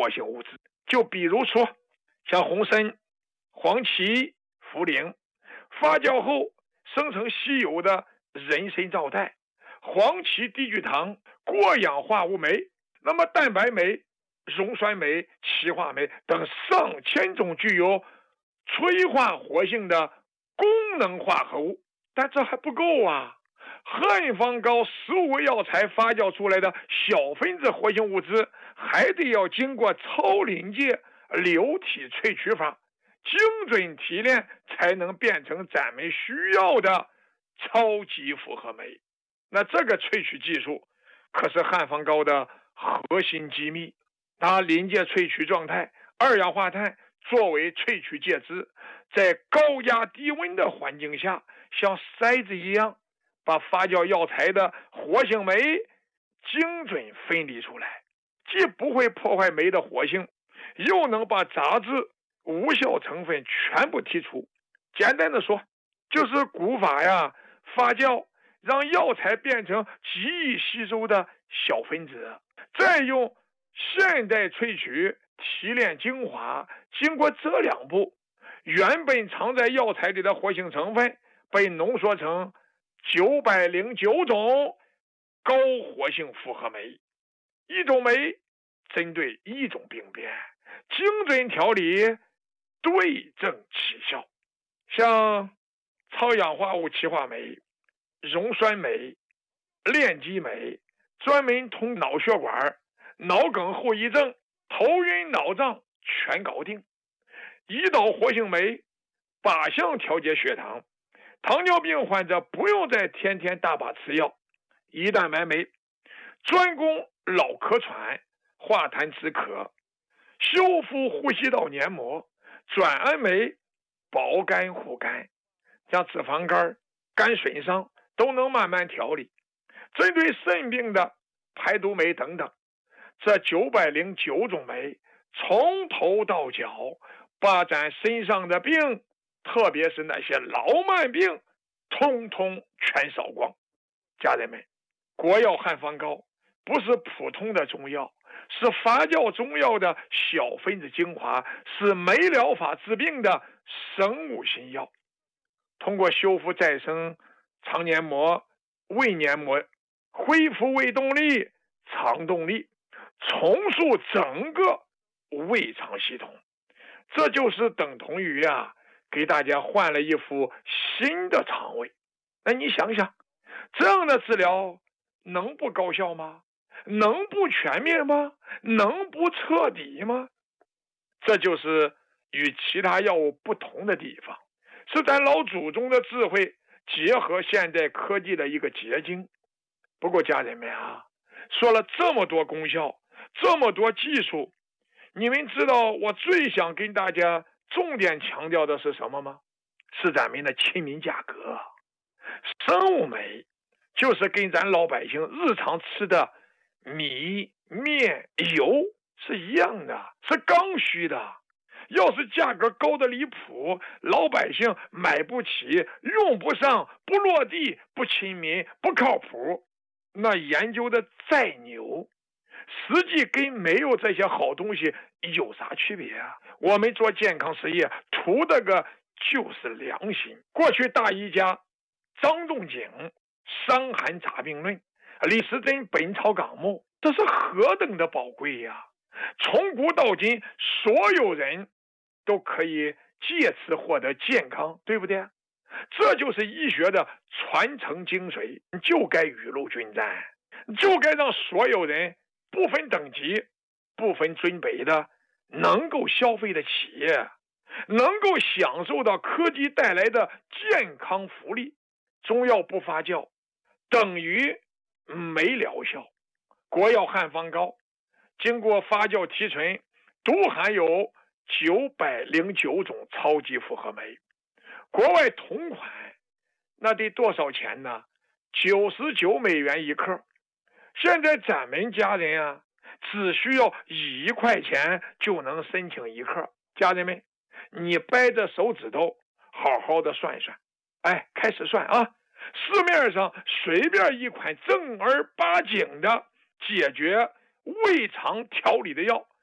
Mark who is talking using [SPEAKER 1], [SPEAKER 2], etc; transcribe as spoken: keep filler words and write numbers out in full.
[SPEAKER 1] 活性物质。就比如说像红参、黄芪、茯苓，发酵后生成稀有的人参皂苷、黄芪低聚糖、过氧化物酶，那么蛋白酶、溶酸酶、歧化酶等上千种具有催化活性的功能化合物。但这还不够啊，汉方膏十五味药材发酵出来的小分子活性物质，还得要经过超临界流体萃取法，精准提炼，才能变成咱们需要的超级复合酶。那这个萃取技术可是汉方膏的核心机密。它临界萃取状态，二氧化碳作为萃取介质，在高压低温的环境下，像筛子一样把发酵药材的活性酶精准分离出来，既不会破坏酶的活性，又能把杂质无效成分全部剔除。简单的说，就是古法呀，发酵让药材变成极易吸收的小分子，再用现代萃取提炼精华，经过这两步，原本藏在药材里的活性成分被浓缩成九百零九种高活性复合酶，一种酶针对一种病变，精准调理，对症起效。像超氧化物歧化酶、溶酸酶、链基酶，专门通脑血管、脑梗后遗症、头晕脑胀全搞定。胰岛活性酶靶向调节血糖，糖尿病患者不用再天天大把吃药。胰蛋白酶专攻老咳喘、化痰止咳，修复呼吸道黏膜。转氨酶保肝护肝，像脂肪肝、肝损伤都能慢慢调理。针对肾病的排毒酶等等，这九百零九种酶从头到脚把咱身上的病，特别是那些老慢病，通通全扫光。家人们，国药汉方膏不是普通的中药，是发酵中药的小分子精华，是酶疗法治病的生物新药。通过修复再生肠黏膜、胃黏膜，恢复胃动力、肠动力，重塑整个胃肠系统，这就是等同于啊，给大家换了一副新的肠胃。那你想想，这样的治疗能不高效吗？能不全面吗？能不彻底吗？这就是与其他药物不同的地方，是咱老祖宗的智慧结合现代科技的一个结晶。不过家人们啊，说了这么多功效，这么多技术，你们知道我最想跟大家重点强调的是什么吗？是咱们的亲民价格。生物酶就是跟咱老百姓日常吃的米、面、油是一样的，是刚需的。要是价格高的离谱，老百姓买不起、用不上、不落地、不亲民、不靠谱，那研究的再牛，实际跟没有这些好东西有啥区别啊？我们做健康事业图的个就是良心。过去大医家张仲景《伤寒杂病论》，李时珍《本草纲目》，这是何等的宝贵呀！从古到今，所有人都可以借此获得健康，对不对？这就是医学的传承精髓，就该雨露均沾，就该让所有人不分等级、不分尊卑的能够消费得起，能够享受到科技带来的健康福利。中药不发酵等于没疗效。国药汉方膏经过发酵提纯，独含有九百零九种超级复合酶。国外同款那得多少钱呢？九十九美元一克。现在咱们家人啊，只需要一块钱就能申请一克。家人们，你掰着手指头好好的算算，哎，开始算啊！市面上随便一款正儿八经的解决胃肠调理的药，